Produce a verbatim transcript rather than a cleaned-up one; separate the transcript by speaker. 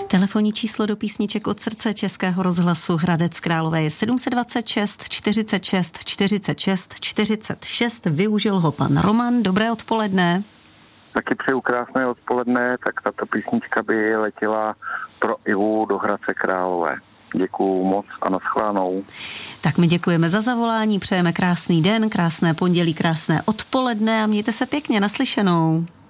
Speaker 1: Telefonní číslo do písniček od srdce Českého rozhlasu Hradec Králové je sedm set dvacet šest čtyřicet šest čtyřicet šest čtyřicet šest. Využil ho pan Roman. Dobré odpoledne.
Speaker 2: Taky přeju krásné odpoledne, tak tato písnička by letěla pro Ivu do Hradce Králové. Děkuju moc a naschledanou.
Speaker 1: Tak my děkujeme za zavolání, přejeme krásný den, krásné pondělí, krásné odpoledne a mějte se pěkně, naslyšenou.